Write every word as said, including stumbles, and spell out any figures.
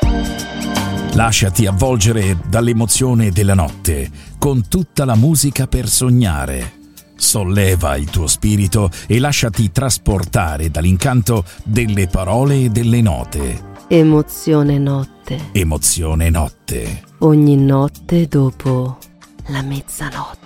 Lasciati avvolgere dall'emozione della notte, con tutta la musica per sognare. Solleva il tuo spirito e lasciati trasportare dall'incanto delle parole e delle note. Emozione notte. Emozione notte. Ogni notte dopo la mezzanotte.